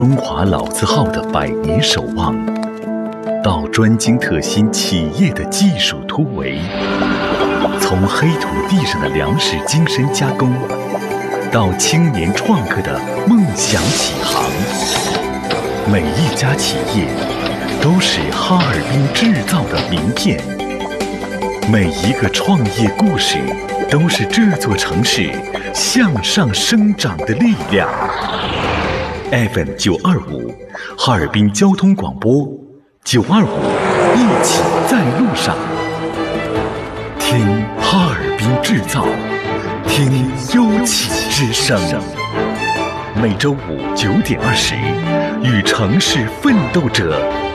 中华老字号的100年守望，到专精特新企业的技术突围，从黑土地上的粮食精深加工，到青年创客的梦想起航，每一家企业都是哈尔滨制造的名片，每一个创业故事都是这座城市向上生长的力量。FM925，哈尔滨交通广播，925，一起在路上。听哈尔滨制造，听优企之声。每周五9点20，与城市奋斗者